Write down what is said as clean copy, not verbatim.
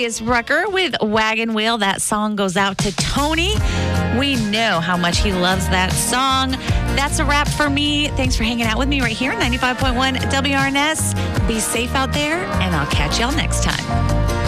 is Rucker with Wagon Wheel. That song goes out to Tony. We know how much he loves that song. That's a wrap for me. Thanks for hanging out with me right here, 95.1 WRNS. Be safe out there, and I'll catch y'all next time.